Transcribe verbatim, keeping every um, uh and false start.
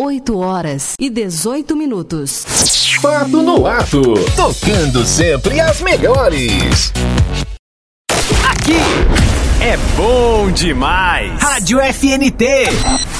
oito horas e dezoito minutos. Fato no Ato, tocando sempre as melhores. Aqui é bom demais. Rádio F N T.